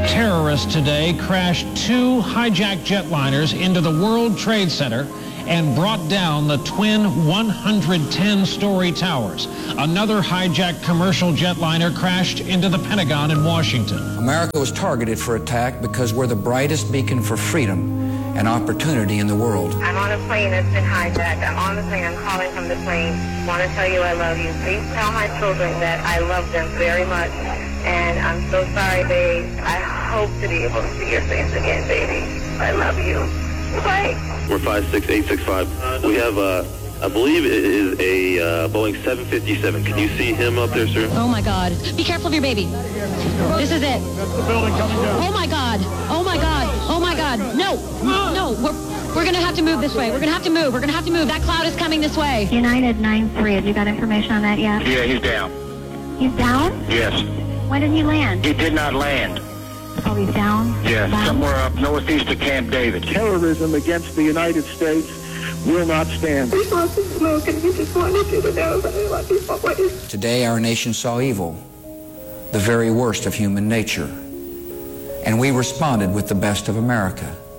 Terrorists today crashed two hijacked jetliners into the World Trade Center and brought down the twin 110-story towers. Another hijacked commercial jetliner crashed into the Pentagon in Washington. America was targeted for attack because we're the brightest beacon for freedom and opportunity in the world. I'm on a plane that's been hijacked. I'm on the plane. I'm calling from the plane. I want to tell you I love you. Please tell my children that I love them very much. And I'm so sorry, babe. I hope to be able to see your face again, baby. I love you. Bye. We're 56865. We have, I believe it is a Boeing 757. Can you see him up there, sir? Oh, my God. Be careful of your baby. This is it. That's the building coming down. Oh, my God. Oh, my God. Oh, my God. No. No. We're going to have to move this way. We're going to have to move. We're going to have to move. That cloud is coming this way. United 9-3. Have you got information on that yet? Yeah, he's down. He's down? Yes. When did he land? He did not land. Oh, he's down? Yes, Down? somewhere up northeast of Camp David. Terrorism against the United States will not stand. We lost the smoke and we just wanted you to know that I love you always. Today our nation saw evil, the very worst of human nature, and we responded with the best of America.